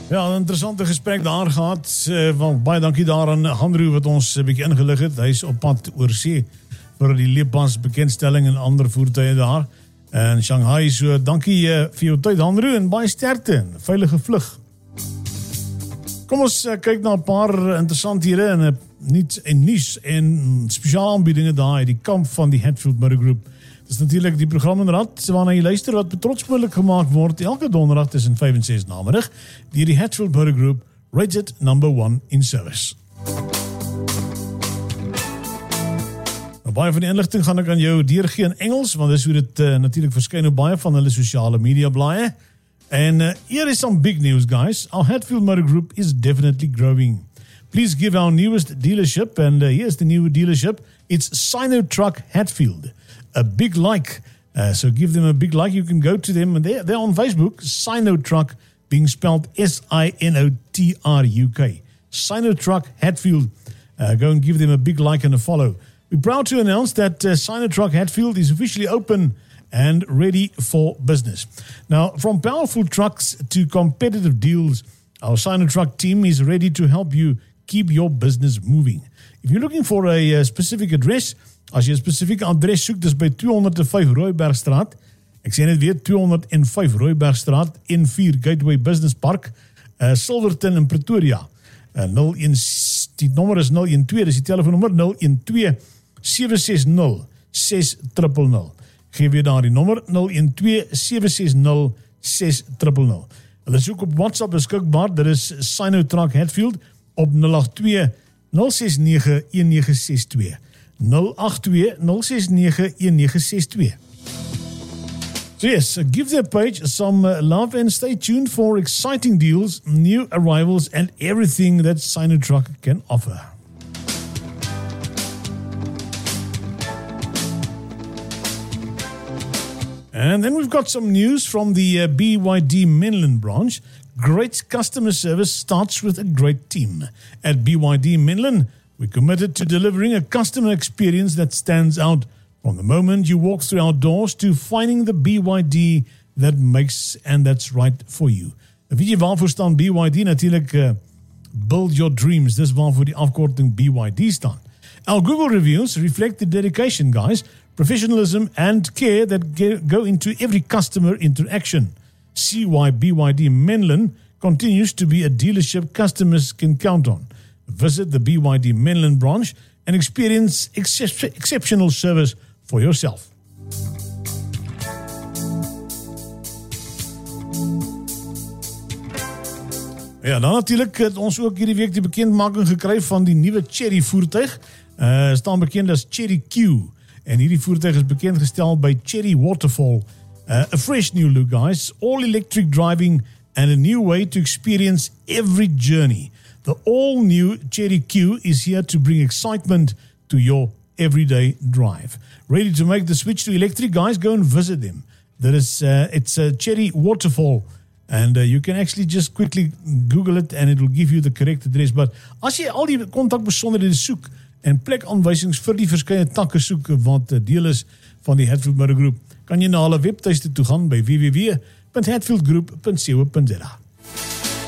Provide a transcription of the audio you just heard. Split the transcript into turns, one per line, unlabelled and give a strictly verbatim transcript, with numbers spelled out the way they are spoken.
Ja, een interessante gesprek daar gehad. Uh, want baie dankie daar aan Andrew wat ons 'n bietjie ingelig het. Hy is op pad oor see vir die Leepbans bekendstelling en ander voertuie daar in Shanghai. So dankie uh, vir jou tyd, Andrew, en baie sterkte en veilige vlug. Kom ons uh, kyk na 'n paar interessanthede en uh, nuus en nuus en spesiale aanbiedinge daar uit die kamp van die Hatfield Motor Group. Dit is natuurlijk die program in rad waarna jy luister wat betrots moontlik gemaakt word elke donderdag tussen vyf en ses namiddag deur die Hatfield Motor Group, rated number one in service. Nou, baie van die inligting gaan ek aan jou deurgee in Engels, want dis hoe dit uh, natuurlijk verskyn op baie van hulle sosiale media blaaie. And uh, here is some big news, guys. Our Hatfield Motor Group is definitely growing. Please give our newest dealership, and uh, here's the new dealership. It's Sinotruck Hatfield. A big like. Uh, so give them a big like. You can go to them, and they're, they're on Facebook. Sinotruck, being spelled S I N O T R U K. Sinotruck Hatfield. Uh, go and give them a big like and a follow. We're proud to announce that uh, Sinotruck Hatfield is officially open and ready for business. Now, from powerful trucks to competitive deals, our Sinotruck team is ready to help you keep your business moving. If you're looking for a, a specific address, as jy 'n spesifieke adres soek, dis by tweehonderd vyf Rooibergstraat. Ek sê net weer tweehonderd vyf Rooibergstraat, N four Gateway Business Park, uh, Silverton in Pretoria. Uh, nul een, die nommer is nul een twee, dis die telefoonnommer nul een twee sewe ses nul ses nul nul nul. Geef weer daar die nommer nul een twee sewe ses nul ses nul nul nul. Hulle is ook op WhatsApp beskikbaar. Dit is Sinotruck Hatfield op nul agt twee nul ses nege een nege ses twee. nul agt twee nul ses nege een nege ses twee. So yes, give their page some uh, love and stay tuned for exciting deals, new arrivals, and everything that Sinotruck can offer. And then we've got some news from the uh, B Y D Menlyn branch. Great customer service starts with a great team. At B Y D Menlyn, we're committed to delivering a customer experience that stands out from the moment you walk through our doors to finding the B Y D that makes and that's right for you. Weet jy waarvoor staan B Y D? Natuurlijk, uh, build your dreams. Dis waarvoor die afkorting B Y D staan. Our Google reviews reflect the dedication, guys, professionalism and care that go into every customer interaction. See why B Y D Menlyn continues to be a dealership customers can count on. Visit the B Y D Menlyn branch and experience excep- exceptional service for yourself. Ja, dan natuurlijk het ons ook hierdie week die bekendmaking gekry van die nuwe Chery voertuig. Uh, staan bekend as Chery Q. En hierdie voertuig is bekendgestel by Chery Waterfall. Uh, a fresh new look, guys. All electric driving and a new way to experience every journey. The all-new Chery Q is here to bring excitement to your everyday drive. Ready to make the switch to electric? Guys, go and visit them. That is, uh, it's a Chery Waterfall, and uh, you can actually just quickly Google it and it will give you the correct address. But as jy al die kontakbesonderhede soek en plekaanwysings vir die verskeie takke soek wat deel is van die Hatfield Motor Group, kan jy na hulle webtuiste toe gaan by w w w punt hatfield group punt co punt za.